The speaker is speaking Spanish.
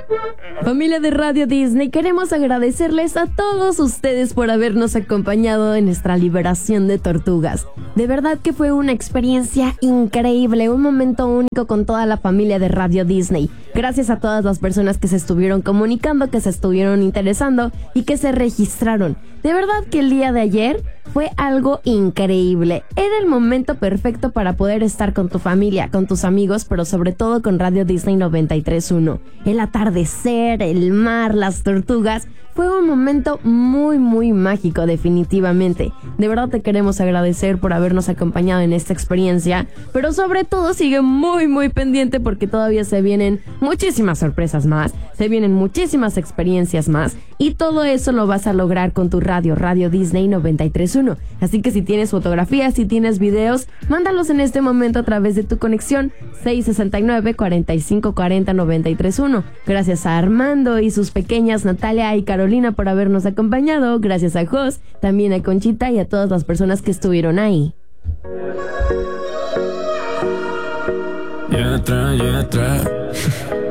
Familia de Radio Disney, queremos agradecerles a todos ustedes por habernos acompañado en nuestra liberación de tortugas. De verdad que fue una experiencia increíble, un momento único con toda la familia de Radio Disney. Gracias a todas las personas que se estuvieron comunicando, que se estuvieron interesando y que se registraron. De verdad que el día de ayer fue algo increíble. Era el momento perfecto para poder estar con tu familia, con tus amigos, pero sobre todo con Radio Disney 93.1. El atardecer, el mar, las tortugas. Fue un momento muy, muy mágico, definitivamente. De verdad te queremos agradecer por habernos acompañado en esta experiencia, pero sobre todo sigue muy, muy pendiente porque todavía se vienen muchísimas sorpresas más, se vienen muchísimas experiencias más, y todo eso lo vas a lograr con tu radio, Radio Disney 93.1. Así que si tienes fotografías, si tienes videos, mándalos en este momento a través de tu conexión 669-4540-93.1. Gracias a Armando y sus pequeñas Natalia y Carolina por habernos acompañado. Gracias a Jos, también a Conchita y a todas las personas que estuvieron ahí. Yeah,